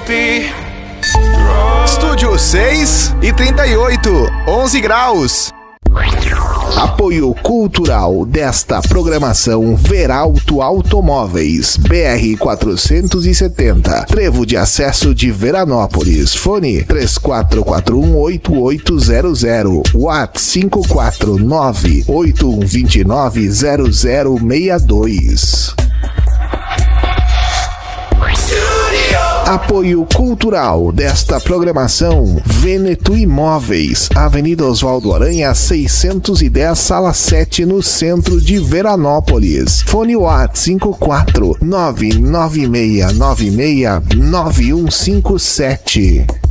Estúdio 6 e 38, 11 graus. Apoio cultural desta programação: Veralto Automóveis, BR 470, Trevo de Acesso de Veranópolis. Fone 34418800, WhatsApp 549-8129-0062. Apoio cultural desta programação: Veneto Imóveis, Avenida Oswaldo Aranha 610, Sala 7, no centro de Veranópolis. Fone WhatsApp 54996969157.